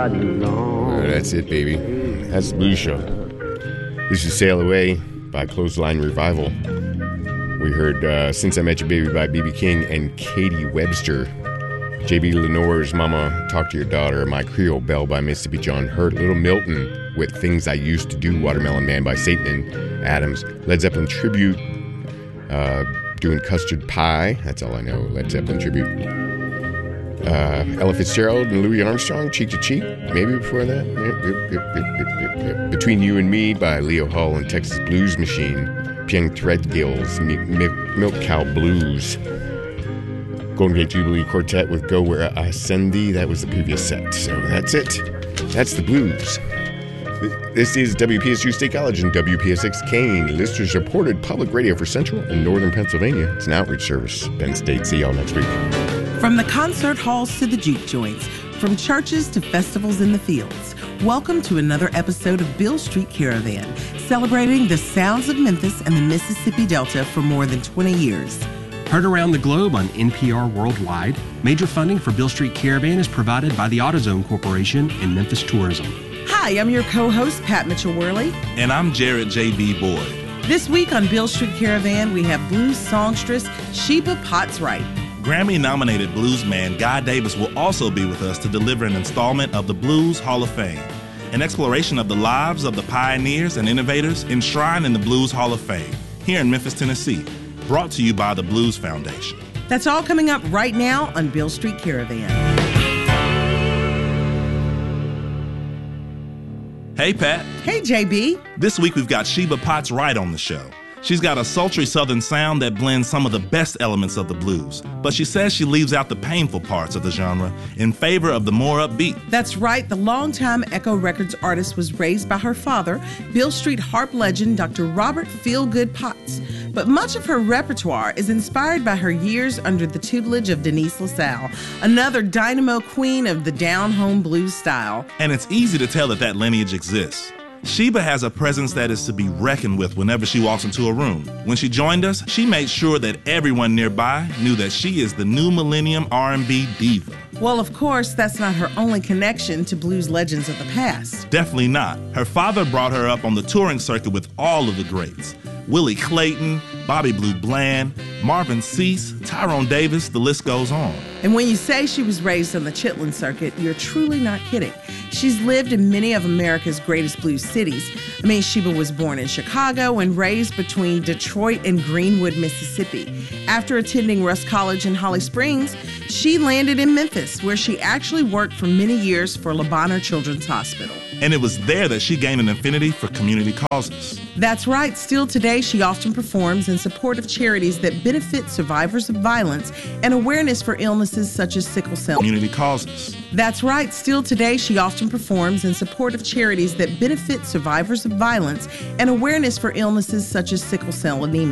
riding long. That's it, baby. That's the Blues Show. This is Sail Away by Clothesline Revival. We heard Since I Met You Baby by B.B. King and Katie Webster. J.B. Lenore's Mama, Talk to Your Daughter. My Creole Belle by Mississippi John Hurt. Little Milton with Things I Used to Do. Watermelon Man by Satan and Adams. Led Zeppelin Tribute. Doing Custard Pie. That's all I know. Led Zeppelin Tribute. Ella Fitzgerald and Louis Armstrong, Cheek to Cheek, maybe before that. Yep. Between You and Me by Leo Hull and Texas Blues Machine. Pieng Threadgill's Milk Cow Blues. Golden Gate Jubilee Quartet with Go Where I Send Thee. That was the previous set. So that's it. That's the blues. This is WPSU State College and WPSX Kane, listener-supported public radio for Central and Northern Pennsylvania. It's an outreach service. Penn State. See y'all next week. From the concert halls to the juke joints, from churches to festivals in the fields, welcome to another episode of Beale Street Caravan, celebrating the sounds of Memphis and the Mississippi Delta for more than 20 years. Heard around the globe on NPR Worldwide, major funding for Beale Street Caravan is provided by the AutoZone Corporation and Memphis Tourism. Hi, I'm your co-host, Pat Mitchell-Worley. And I'm Jared J.B. Boyd. This week on Beale Street Caravan, we have blues songstress Sheba Potts Wright. Grammy-nominated bluesman Guy Davis will also be with us to deliver an installment of the Blues Hall of Fame, an exploration of the lives of the pioneers and innovators enshrined in the Blues Hall of Fame, here in Memphis, Tennessee, brought to you by the Blues Foundation. That's all coming up right now on Beale Street Caravan. Hey, Pat. Hey, JB. This week we've got Sheba Potts Wright on the show. She's got a sultry southern sound that blends some of the best elements of the blues, but she says she leaves out the painful parts of the genre in favor of the more upbeat. That's right. The longtime Echo Records artist was raised by her father, Beale Street harp legend Dr. Robert Feelgood Potts. But much of her repertoire is inspired by her years under the tutelage of Denise LaSalle, another dynamo queen of the down-home blues style. And it's easy to tell that lineage exists. Sheba has a presence that is to be reckoned with whenever she walks into a room. When she joined us, she made sure that everyone nearby knew that she is the new millennium R&B diva. Well, of course, that's not her only connection to blues legends of the past. Definitely not. Her father brought her up on the touring circuit with all of the greats. Willie Clayton, Bobby Blue Bland, Marvin Cease, Tyrone Davis, the list goes on. And when you say she was raised on the Chitlin circuit, you're truly not kidding. She's lived in many of America's greatest blues cities. Sheba was born in Chicago and raised between Detroit and Greenwood, Mississippi. After attending Russ College in Holly Springs, she landed in Memphis, where she actually worked for many years for Le Bonheur Children's Hospital. And it was there that she gained an affinity for community causes. That's right. Still today, she often performs in support of charities that benefit survivors of violence and awareness for illnesses such as sickle cell. Community causes. That's right. Still today, she often performs in support of charities that benefit survivors of violence and awareness for illnesses such as sickle cell anemia.